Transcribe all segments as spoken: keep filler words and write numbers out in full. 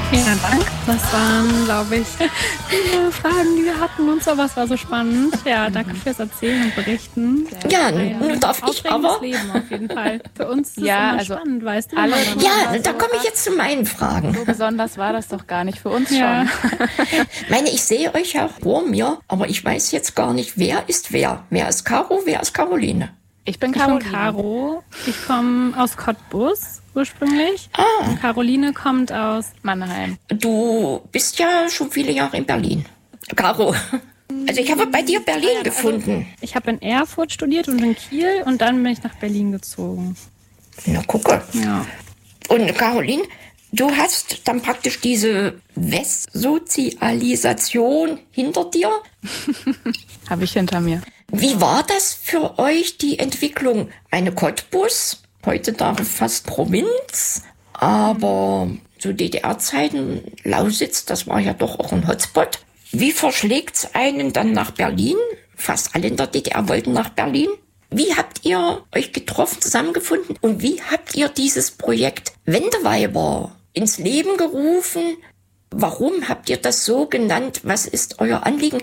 Vielen Dank. Das waren, glaube ich, viele Fragen, die wir hatten und so. Was war so spannend. Ja, danke fürs Erzählen und Berichten. Ja, nun darf ich aber... Leben auf jeden Fall. Für uns ist es ja, immer also spannend, weißt du? alle, ja, da komme ich jetzt zu meinen Fragen. So besonders war das doch gar nicht für uns ja. schon. Ich meine, ich sehe euch ja vor mir, aber ich weiß jetzt gar nicht, wer ist wer. Wer ist Caro, wer ist Caroline? Ich bin Ich Caroline. bin Caro. Ich komme aus Cottbus ursprünglich. Ah. Und Caroline kommt aus Mannheim. Du bist ja schon viele Jahre in Berlin. Caro, also ich habe bei dir Berlin also, gefunden. Ich habe in Erfurt studiert und in Kiel und dann bin ich nach Berlin gezogen. Na, gucke. Ja. Und Caroline, du hast dann praktisch diese Westsozialisation hinter dir. Habe ich hinter mir. Wie war das für euch, die Entwicklung? Eine Cottbus, heutzutage fast Provinz, aber zu D D R-Zeiten, Lausitz, das war ja doch auch ein Hotspot. Wie verschlägt's einen dann nach Berlin? Fast alle in der D D R wollten nach Berlin. Wie habt ihr euch getroffen, zusammengefunden und wie habt ihr dieses Projekt Wendeweiber ins Leben gerufen? Warum habt ihr das so genannt? Was ist euer Anliegen?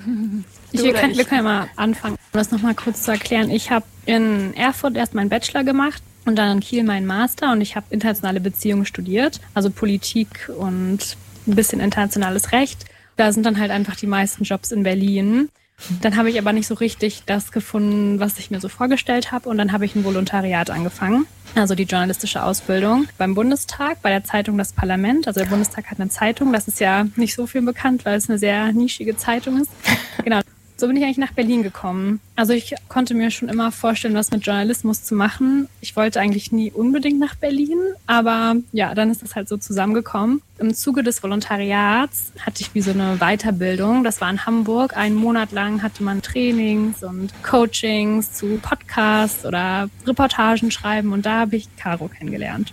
Ich, wir, können, wir können mal anfangen, um das nochmal kurz zu erklären. Ich habe in Erfurt erst meinen Bachelor gemacht und dann in Kiel meinen Master und ich habe internationale Beziehungen studiert, also Politik und ein bisschen internationales Recht. Da sind dann halt einfach die meisten Jobs in Berlin. Dann habe ich aber nicht so richtig das gefunden, was ich mir so vorgestellt habe und dann habe ich ein Volontariat angefangen, also die journalistische Ausbildung beim Bundestag, bei der Zeitung Das Parlament. Also der Bundestag hat eine Zeitung, das ist ja nicht so viel bekannt, weil es eine sehr nischige Zeitung ist. Genau. So bin ich eigentlich nach Berlin gekommen. Also ich konnte mir schon immer vorstellen, was mit Journalismus zu machen. Ich wollte eigentlich nie unbedingt nach Berlin, aber ja, dann ist das halt so zusammengekommen. Im Zuge des Volontariats hatte ich wie so eine Weiterbildung. Das war in Hamburg. Einen Monat lang hatte man Trainings und Coachings zu Podcasts oder Reportagen schreiben und da habe ich Caro kennengelernt.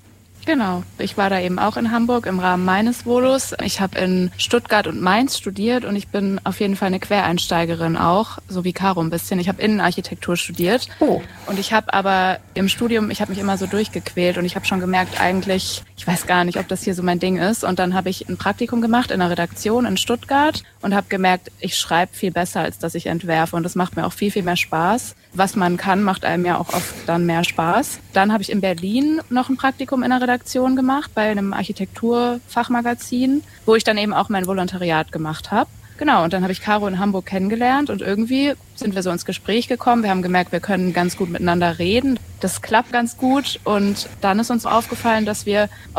Genau, ich war da eben auch in Hamburg im Rahmen meines Volos. Ich habe in Stuttgart und Mainz studiert und ich bin auf jeden Fall eine Quereinsteigerin auch, so wie Caro ein bisschen. Ich habe Innenarchitektur studiert Oh. und ich habe aber im Studium, ich habe mich immer so durchgequält und ich habe schon gemerkt, eigentlich, ich weiß gar nicht, ob das hier so mein Ding ist. Und dann habe ich ein Praktikum gemacht in einer Redaktion in Stuttgart und habe gemerkt, ich schreibe viel besser, als dass ich entwerfe und das macht mir auch viel, viel mehr Spaß. Was man kann, macht einem ja auch oft dann mehr Spaß. Dann habe ich in Berlin noch ein Praktikum in einer Redaktion gemacht, bei einem Architekturfachmagazin, wo ich dann eben auch mein Volontariat gemacht habe. Genau, und dann habe ich Caro in Hamburg kennengelernt und irgendwie sind wir so ins Gespräch gekommen. Wir haben gemerkt, wir können ganz gut miteinander reden. Das klappt ganz gut und dann ist uns aufgefallen, dass wir